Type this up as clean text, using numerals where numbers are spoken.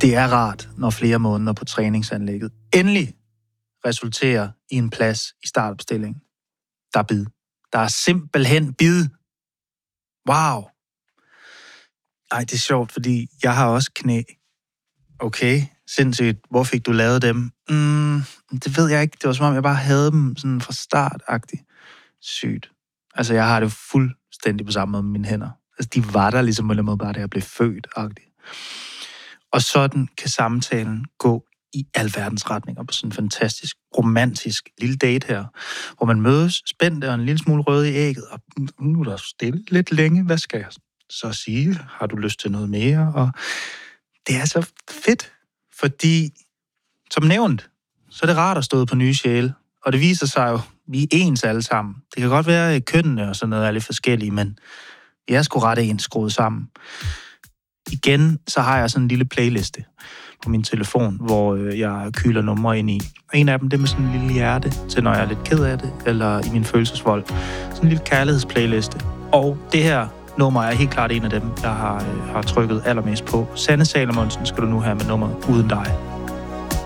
Det er rart, når flere måneder på træningsanlægget endelig resulterer i en plads i startopstillingen. Der er bid. Der er simpelthen bid. Wow. Ej, det er sjovt, fordi jeg har også knæ. Okay, sindssygt. Hvor fik du lavet dem? Det ved jeg ikke. Det var som om, jeg bare havde dem sådan fra start-agtigt. Sygt. Altså, jeg har det fuldstændig på samme måde med mine hænder. Altså, de var der ligesom på den måde, bare da jeg blev født-agtigt. Og sådan kan samtalen gå i alverdens retninger på sådan en fantastisk, romantisk lille date her, hvor man mødes spændte og en lille smule rød i ægget, og nu er der stille lidt længe. Hvad skal jeg så sige? Har du lyst til noget mere? Og det er så fedt, fordi, som nævnt, så er det rart at stå på nye sjæle, og det viser sig jo, vi er ens alle sammen. Det kan godt være, at kønnene og sådan noget er lidt forskellige, men vi er sgu ret ens skruet sammen. Igen, så har jeg sådan en lille playliste på min telefon, hvor jeg kyler numre ind i. Og en af dem, det er med sådan en lille hjerte, til når jeg er lidt ked af det, eller i min følelsesvold. Sådan en lille kærlighedsplayliste. Og det her nummer er helt klart en af dem, jeg har trykket allermest på. Sanne Salomonsen skal du nu have med nummeret Uden dig.